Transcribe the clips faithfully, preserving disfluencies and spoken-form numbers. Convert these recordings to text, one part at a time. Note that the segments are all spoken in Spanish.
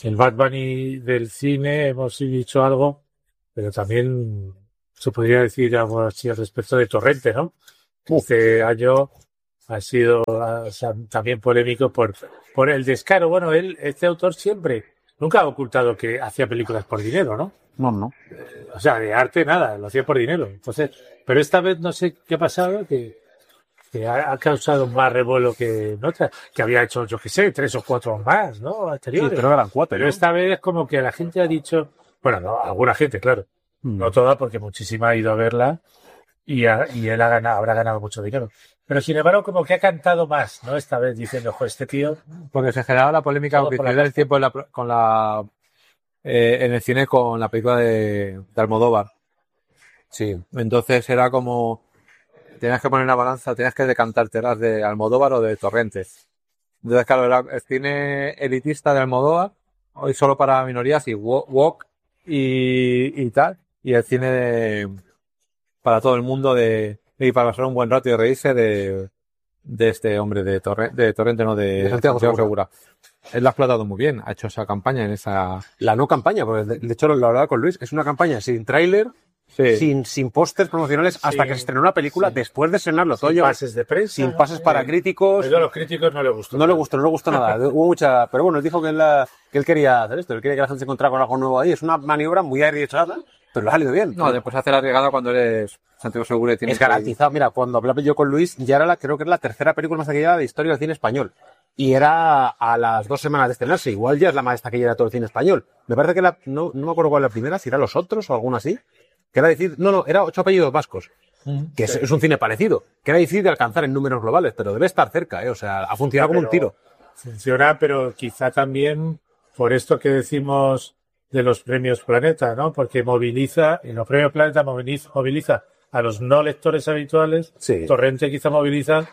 el Bad Bunny del cine hemos dicho algo, pero también se podría decir algo así al respecto de Torrente, ¿no? Este año ha sido o sea, también polémico por, por el descaro. Bueno, él, este autor siempre, nunca ha ocultado que hacía películas por dinero, ¿no? No, no. O sea, de arte nada, lo hacía por dinero. Entonces, pero esta vez no sé qué ha pasado, que, que ha, ha causado más revuelo que en otras, que había hecho, yo qué sé, tres o cuatro más, ¿no? Anteriores. Sí, pero eran cuatro, Pero ¿no? esta vez es como que la gente ha dicho, bueno, no, alguna gente, claro, mm. no toda, porque muchísima ha ido a verla y, ha, y él ha ganado, habrá ganado mucho dinero. Pero sin embargo, como que ha cantado más, ¿no? Esta vez diciendo, jo, este tío... Porque se generaba la polémica que tiene el tiempo en la, con la, eh, en el cine con la película de, de Almodóvar. Sí. Entonces era como... Tenías que poner una balanza, tenías que decantarte, ¿eras de Almodóvar o de Torrente? Entonces, claro, era el cine elitista de Almodóvar, hoy solo para minorías, y Walk y, y tal, y el cine de, para todo el mundo de, y para pasar un buen rato y reírse de, de este hombre de Torrente, de Torrente, no, de, de Santiago, Santiago Segura. Él lo ha explotado muy bien, ha hecho esa campaña en esa... La no campaña, porque de, de hecho lo hablaba con Luis, es una campaña sin tráiler, sí. sin, sin pósters promocionales, hasta sí. que se estrenó una película, sí. después de estrenarlo, sin Toño. pases de prensa. Sin pases para sí. críticos. Pero a los críticos no le gustó. No le gustó, no le gustó nada. Hubo mucha, pero bueno, él dijo que él, que él quería hacer esto, él quería que la gente se encontrara con algo nuevo ahí. Es una maniobra muy arriesgada, pero le ha salido bien. No, después hace la arriesgada cuando eres Santiago Segura y tienes es garantizado. Que... Mira, cuando hablaba yo con Luis, ya era la, creo que era la tercera película más taquillera de historia del cine español. Y era a las dos semanas de estrenarse. Igual ya es la más taquillera de todo el cine español. Me parece que la, no, no me acuerdo cuál era la primera, si era Los Otros o alguna así. Que era decir, no, no, era Ocho apellidos vascos. Mm, que sí. es, es un cine parecido. Que era difícil de alcanzar en números globales, pero debe estar cerca, ¿eh? O sea, ha funcionado sí, como un tiro. Funciona, pero quizá también por esto que decimos de los premios Planeta, ¿no? Porque moviliza, en los premios Planeta moviliza, moviliza a los no lectores habituales. Sí. Torrente quizá moviliza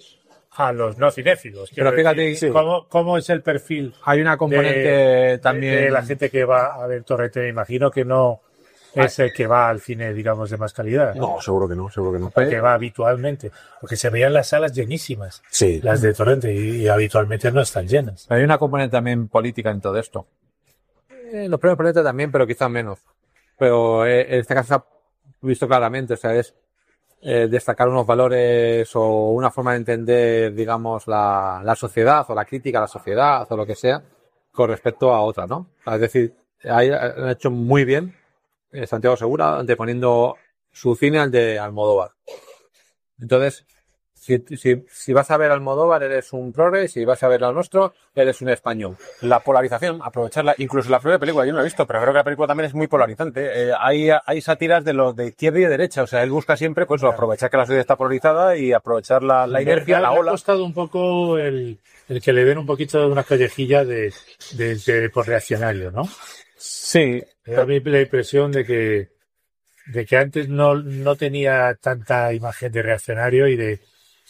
a los no cinéfilos. Pero fíjate, sí. ¿cómo, ¿cómo es el perfil? Hay una componente de, también... De, de la gente que va a ver Torrente, me imagino que no... es el que va al cine, digamos, de más calidad. No, seguro que no, seguro que no. El que va habitualmente. Porque se veían las salas llenísimas. Sí. Las de Torrente, y, y habitualmente no están llenas. Hay una componente también política en todo esto. Eh, los premios Planeta también, pero quizás menos. Pero eh, en este caso se ha visto claramente, o sea, es eh, destacar unos valores o una forma de entender, digamos, la, la sociedad o la crítica a la sociedad o lo que sea con respecto a otra, ¿no? Es decir, ahí han hecho muy bien Santiago Segura, anteponiendo su cine al de Almodóvar. Entonces, si, si, si vas a ver Almodóvar, eres un progre, si vas a ver lo nuestro, eres un español. La polarización, aprovecharla, incluso la propia película, yo no la he visto, pero creo que la película también es muy polarizante. Eh, hay, hay sátiras de los de izquierda y de derecha, o sea, él busca siempre pues claro. aprovechar que la sociedad está polarizada y aprovechar la, la inercia, la ola. Me ha costado un poco el, el que le den un poquito de una callejilla de, de, de, de por reaccionario, ¿no? Sí. Me da la impresión de que, de que antes no, no tenía tanta imagen de reaccionario y de,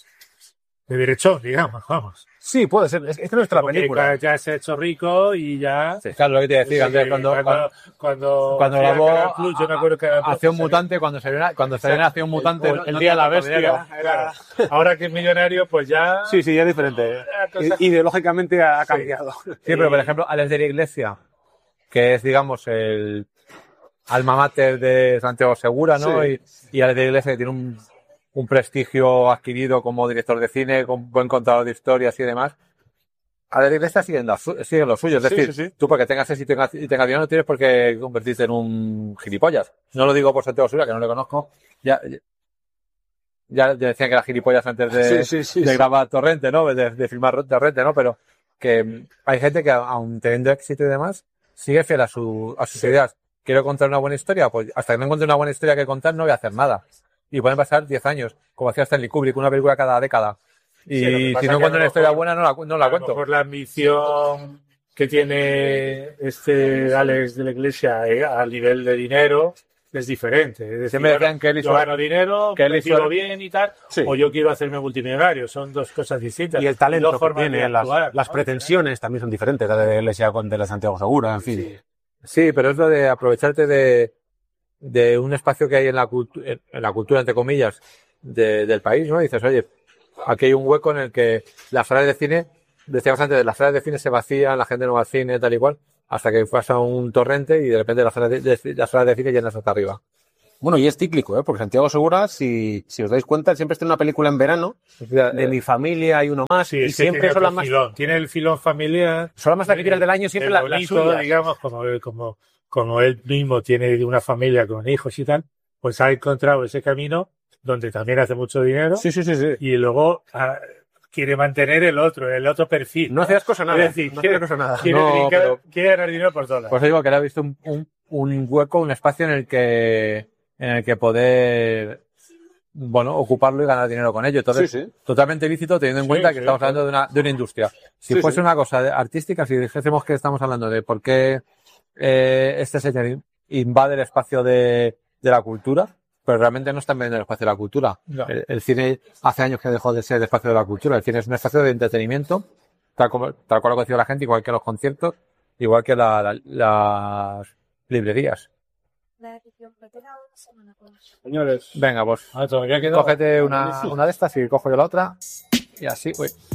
de derechón, digamos, vamos. Sí, puede ser. Es, es que nuestra Porque película. Ya se ha hecho rico y ya... Sí, claro, lo que te decía, Andrés, cuando, cuando, cuando, cuando grabó Plus, yo me acuerdo que Acción Mutante, cuando se viene, cuando se viene Acción Mutante, el, el día de la bestia. Era, era, ahora que es millonario, pues ya... Sí, sí, ya es diferente. Cosa... Ideológicamente ha cambiado. Sí, sí, pero por ejemplo, Alex de la Iglesia, que es, digamos, el alma mater de Santiago Segura, ¿no? Sí. Y, y Alex de la Iglesia, que tiene un, un prestigio adquirido como director de cine, con buen contador de historias y demás. Alex de la Iglesia siguen, la, siguen lo suyo. Es decir, sí, sí, sí. tú porque tengas éxito y tengas, y tengas dinero no tienes por qué convertirte en un gilipollas. No lo digo por Santiago Segura, que no le conozco. Ya, ya, ya decían que era gilipollas antes de, sí, sí, sí, de sí. grabar Torrente, ¿no? De, de filmar Torrente, ¿no? Pero que hay gente que, aun teniendo éxito y demás, sigue fiel a, su, a sus sí. ideas. ¿Quiero contar una buena historia? Pues hasta que no encuentre una buena historia que contar, no voy a hacer nada. Y pueden pasar diez años, como hacía Stanley Kubrick, una película cada década. Y sí, si no encuentro una historia buena, no la, no la cuento. Por la ambición que tiene este Alex de la Iglesia eh, a nivel de dinero es diferente. Es decir, siempre decían que él hizo, yo gano dinero, que él hizo bien y tal, sí. o yo quiero hacerme multimillonario. Son dos cosas distintas. Y el talento y que tiene, las, actuar, las ¿no? pretensiones también son diferentes, la de la Iglesia con de la Santiago Segura, en fin. Sí. sí, pero es lo de aprovecharte de, de un espacio que hay en la, cultu en la cultura, entre comillas, de, del país, ¿no? Y dices, oye, aquí hay un hueco en el que las salas de cine, decíamos antes, las salas de cine se vacían, la gente no va al cine, tal y cual, hasta que pasa un torrente y de repente las salas de, de, las salas de cine llenas hasta arriba. Bueno, y es cíclico, ¿eh? Porque Santiago Segura, si, si os dais cuenta, siempre está en una película en verano, de Mi Familia y uno más, Sí, y es que siempre tiene son las otro más, filón. Tiene el filón familiar. son las más taquilleras del año, siempre el las, las bonito, suyas. digamos, como, como, como él mismo tiene una familia con hijos y tal, pues ha encontrado ese camino donde también hace mucho dinero Sí, sí, sí, sí. y luego ah, quiere mantener el otro, el otro perfil. No hacías cosa nada. Es decir, no quiere, hacías cosa nada. quiere, No, brincar- pero- quiere ganar dinero por dólar. Pues digo que le ha visto un, un, un hueco, un espacio en el que en el que poder bueno, ocuparlo y ganar dinero con ello. Entonces, Sí, sí. totalmente lícito teniendo en Sí, cuenta que sí, estamos claro. hablando de una, de una industria. Si Sí, fuese sí. una cosa de- artística, si dijésemos que estamos hablando de por qué eh, este señor in- invade el espacio de, de la cultura, pero realmente no está invadiendo el espacio de la cultura. No. El, el cine hace años que dejó de ser el espacio de la cultura. El cine es un espacio de entretenimiento, tal, como, tal cual lo concibe la gente, igual que los conciertos, igual que la- la- las librerías. La edición pretera una semana con eso. Señores, Venga, pues ah, todavía queda. cógete una, una de estas y cojo yo la otra. Y así, uy.